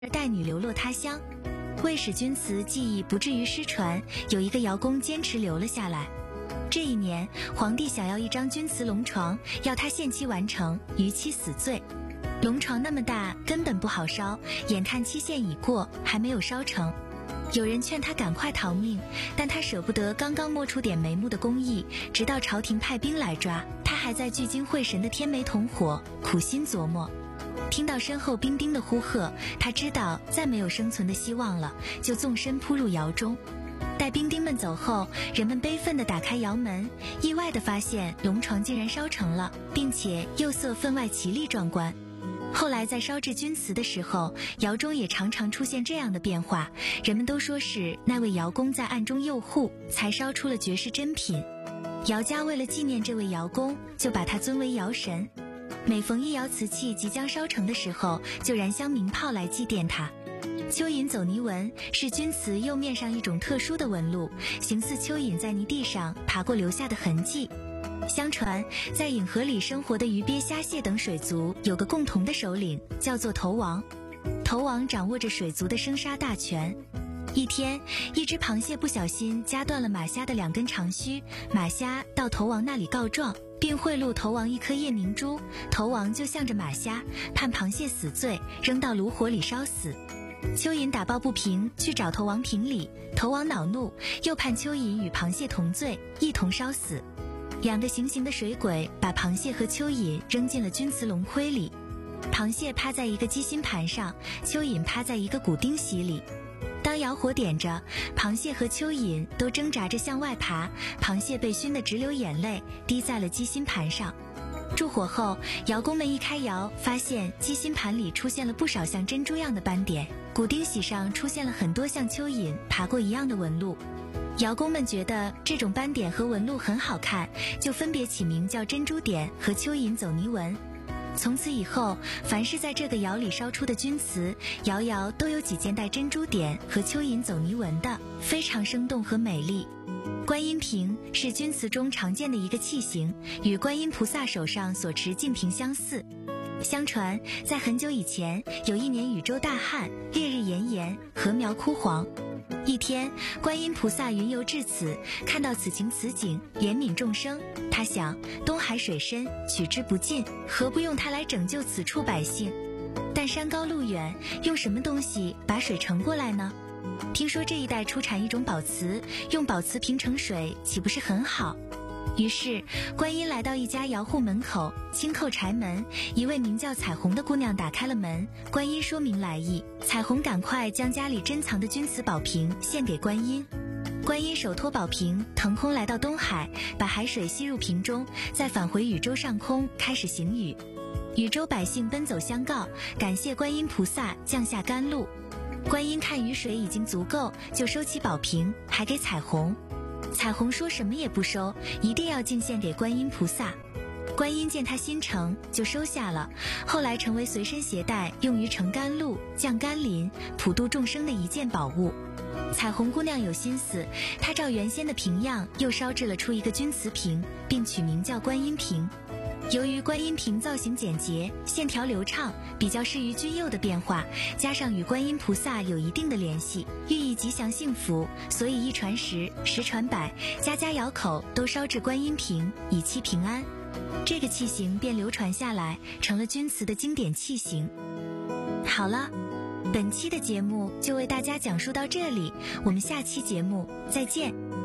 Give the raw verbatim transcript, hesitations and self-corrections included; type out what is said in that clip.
带女流落他乡。为使君祠技艺不至于失传，有一个窑工坚持留了下来。这一年，皇帝想要一张君祠龙床，要他限期完成，逾期死罪。龙床那么大，根本不好烧，眼看期限已过，还没有烧成。有人劝他赶快逃命，但他舍不得刚刚摸出点眉目的工艺，直到朝廷派兵来抓，他还在聚精会神的添煤同火，苦心琢磨。听到身后兵丁的呼喝，他知道再没有生存的希望了，就纵身扑入窑中。待兵丁们走后，人们悲愤地打开窑门，意外地发现龙床竟然烧成了，并且釉色分外奇丽壮观。后来在烧制君祠的时候，窑中也常常出现这样的变化，人们都说是那位窑工在暗中诱护，才烧出了绝世珍品。窑家为了纪念这位窑工，就把他尊为窑神。每逢一窑瓷器即将烧成的时候，就燃香鸣炮来祭奠它。蚯蚓走泥纹是君祠釉面上一种特殊的纹路，形似蚯蚓在泥地上爬过留下的痕迹。相传，在饮河里生活的鱼鳖虾蟹等水族有个共同的首领，叫做头王。头王掌握着水族的生杀大权。一天，一只螃蟹不小心夹断了马虾的两根长须，马虾到头王那里告状，并贿赂头王一颗夜明珠，头王就向着马虾，判螃蟹死罪，扔到炉火里烧死。蚯蚓打抱不平，去找头王评理，头王恼怒，又判蚯蚓与螃蟹同罪，一同烧死。两个行刑的水鬼把螃蟹和蚯蚓扔进了君祠龙盔里，螃蟹趴在一个鸡心盘上，蚯蚓趴在一个骨钉席里。当窑火点着，螃蟹和蚯蚓都挣扎着向外爬，螃蟹被熏得直流眼泪，滴在了鸡心盘上。助火后，窑工们一开窑，发现鸡心盘里出现了不少像珍珠样的斑点，骨钉席上出现了很多像蚯蚓爬过一样的纹路。窑工们觉得这种斑点和纹路很好看，就分别起名叫珍珠点和蚯蚓走泥纹。从此以后，凡是在这个窑里烧出的君祠，窑窑都有几件带珍珠点和蚯蚓走泥纹的，非常生动和美丽。观音瓶是君祠中常见的一个器型，与观音菩萨手上所持净瓶相似。相传，在很久以前，有一年宇宙大旱，烈日炎炎，禾苗枯黄。一天，观音菩萨云游至此，看到此情此景，怜悯众生。他想，东海水深，取之不尽，何不用它来拯救此处百姓？但山高路远，用什么东西把水盛过来呢？听说这一带出产一种宝瓷，用宝瓷瓶盛水，岂不是很好？于是，观音来到一家窑户门口，轻叩柴门，一位名叫彩虹的姑娘打开了门。观音说明来意，彩虹赶快将家里珍藏的君祠宝瓶献给观音。观音手托宝瓶，腾空来到东海，把海水吸入瓶中，再返回宇宙上空，开始行雨。宇宙百姓奔走相告，感谢观音菩萨降下甘露。观音看雨水已经足够，就收起宝瓶，还给彩虹。彩虹说什么也不收，一定要敬献给观音菩萨。观音见他心诚，就收下了，后来成为随身携带，用于盛甘露、降甘霖、普度众生的一件宝物。彩虹姑娘有心思，她照原先的瓶样又烧制了出一个君祠瓶，并取名叫观音瓶。由于观音瓶造型简洁，线条流畅，比较适于君釉的变化，加上与观音菩萨有一定的联系，寓意吉祥幸福，所以一传十，十传百，家家窑口都烧制观音瓶，以祈平安。这个器型便流传下来，成了君祠的经典器型。好了，本期的节目就为大家讲述到这里，我们下期节目再见。